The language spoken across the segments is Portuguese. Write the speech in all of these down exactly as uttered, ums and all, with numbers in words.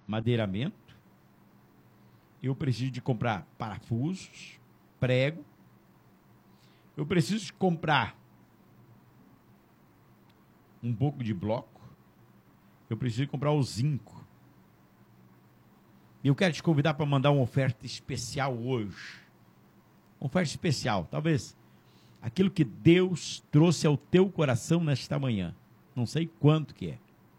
madeiramento, eu preciso de comprar parafusos, prego, eu preciso de comprar um pouco de bloco, eu preciso de comprar o zinco. E eu quero te convidar para mandar uma oferta especial hoje. Uma oferta especial, talvez aquilo que Deus trouxe ao teu coração nesta manhã. Não sei quanto que é.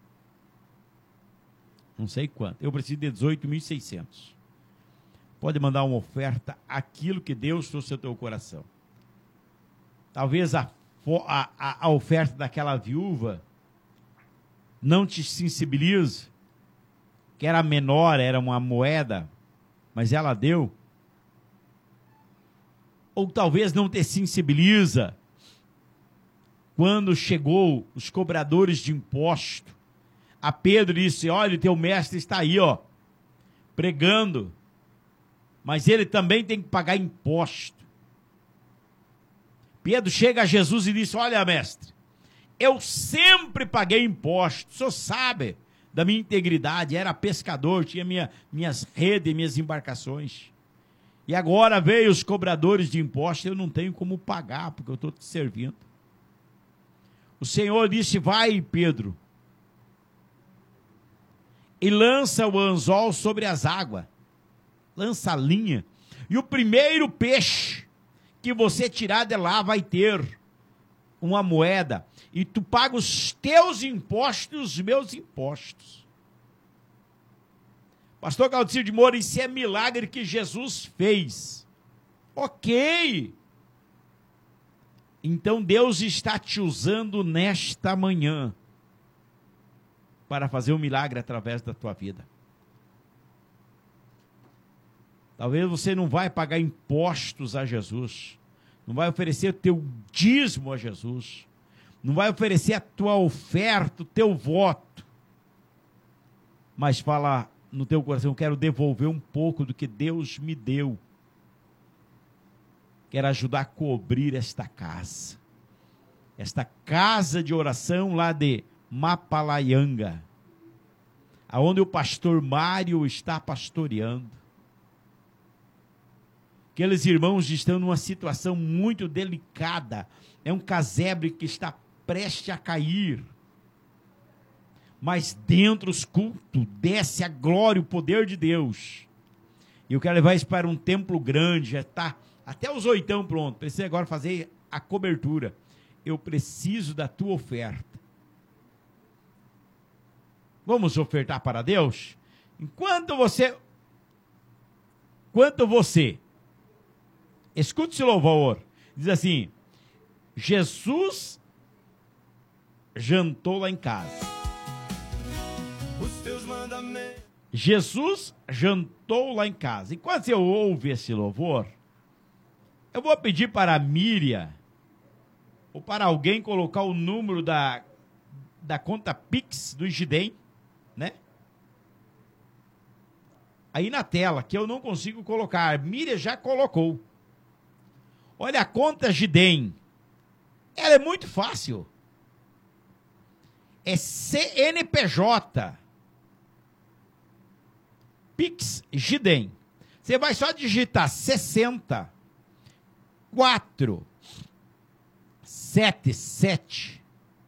Não sei quanto. Eu preciso de dezoito mil e seiscentos. Pode mandar uma oferta, aquilo que Deus trouxe ao teu coração. Talvez a, a, a oferta daquela viúva não te sensibilize, que era menor, era uma moeda, mas ela deu. Ou talvez não te sensibiliza quando chegou os cobradores de imposto. A Pedro disse, olha, teu mestre está aí, ó, pregando, mas ele também tem que pagar imposto. Pedro chega a Jesus e disse, olha, mestre, eu sempre paguei imposto, o senhor sabe da minha integridade, era pescador, tinha minha, minhas redes, minhas embarcações. E agora veio os cobradores de impostos, eu não tenho como pagar, porque eu estou te servindo. O Senhor disse, vai, Pedro, e lança o anzol sobre as águas, lança a linha, e o primeiro peixe que você tirar de lá vai ter uma moeda, e tu paga os teus impostos e os meus impostos. Pastor Claudicir de Moura, isso é milagre que Jesus fez. Ok. Então Deus está te usando nesta manhã para fazer um milagre através da tua vida. Talvez você não vai pagar impostos a Jesus, não vai oferecer o teu dízimo a Jesus, não vai oferecer a tua oferta, o teu voto, mas fala no teu coração, eu quero devolver um pouco do que Deus me deu, quero ajudar a cobrir esta casa, esta casa de oração lá de Mapalaianga, aonde o pastor Mário está pastoreando. Aqueles irmãos estão numa situação muito delicada, é um casebre que está prestes a cair, mas dentro dos cultos desce a glória, o poder de Deus. E eu quero levar isso para um templo grande, já está até os oitão pronto, precisa agora fazer a cobertura. Eu preciso da tua oferta. Vamos ofertar para Deus? Enquanto você, enquanto você, escute esse louvor, diz assim, Jesus jantou lá em casa. Jesus jantou lá em casa. Enquanto eu ouvo esse louvor, eu vou pedir para a Miriam, ou para alguém colocar o número da, da conta Pix do Gidem, né? Aí na tela, que eu não consigo colocar. A Miriam já colocou. Olha a conta Gidem. Ela é muito fácil. É C N P J. Pix Gidem. Você vai só digitar sessenta, quatro, sete sete,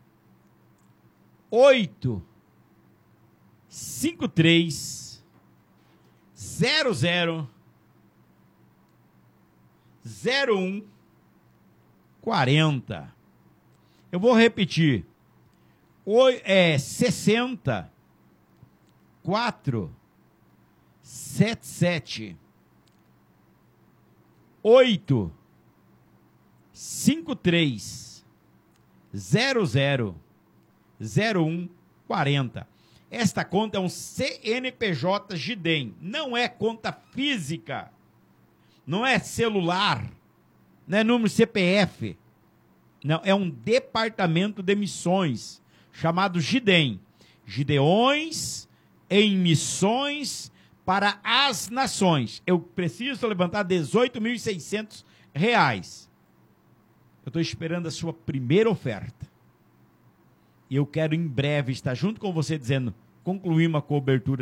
oito, cinco três, zero zero, zero um, quarenta. Eu vou repetir. O, é sessenta, quatro, sete sete, oito, cinco três, zero zero, zero um, quarenta. Esta conta é um C N P J Gidem, não é conta física, não é celular, não é número C P F, não, é um departamento de missões chamado Gidem, Gideões em Missões para as Nações. Eu preciso levantar dezoito mil e seiscentos reais. Eu estou esperando a sua primeira oferta. E eu quero em breve estar junto com você dizendo, concluímos a cobertura